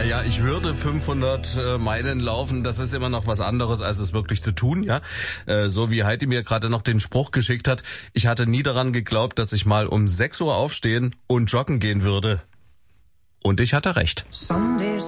Naja, ich würde 500 Meilen laufen, das ist immer noch was anderes, als es wirklich zu tun, ja. So wie Heidi mir gerade noch den Spruch geschickt hat, ich hatte nie daran geglaubt, dass ich mal um 6 Uhr aufstehen und joggen gehen würde. Und ich hatte recht.